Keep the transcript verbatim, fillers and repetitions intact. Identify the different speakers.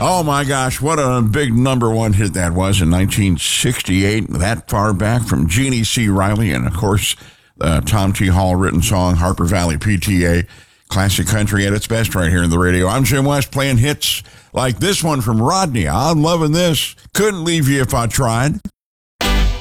Speaker 1: Oh, my gosh, what a big number one hit that was in nineteen sixty-eight, that far back from Jeannie C. Riley, and, of course, the Tom T. Hall written song, Harper Valley P T A, classic country at its best right here in the radio. I'm Jim West playing hits like this one from Rodney. I'm loving this. Couldn't leave you if I tried.